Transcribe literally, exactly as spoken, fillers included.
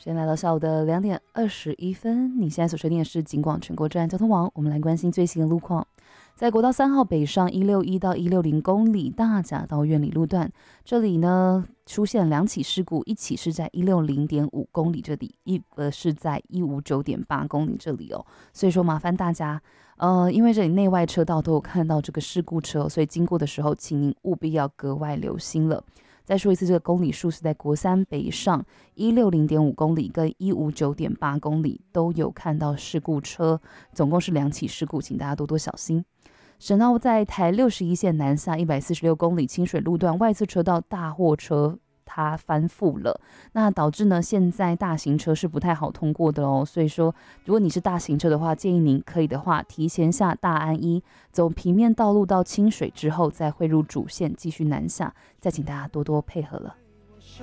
时间来到下午的两点二十一分，你现在所收听的是警广全国站交通网，我们来关心最新的路况。在国道三号北上一六一到一六零公里大甲到苑里路段，这里呢出现两起事故，一起是在一六零点五公里这里，一个是在一五九点八公里这里哦。所以说麻烦大家，呃，因为这里内外车道都有看到这个事故车，所以经过的时候，请您务必要格外留心了。再说一次，这个公里数是在国三北上一六零点五公里跟一五九点八公里都有看到事故车，总共是两起事故，请大家多多小心。省道在台六十一线南下一百四十六公里清水路段外侧车道大货车它翻覆了，那导致呢现在大型车是不太好通过的哦。所以说，如果你是大型车的话，建议您可以的话提前下大安一，走平面道路到清水之后，再汇入主线继续南下，再请大家多多配合了。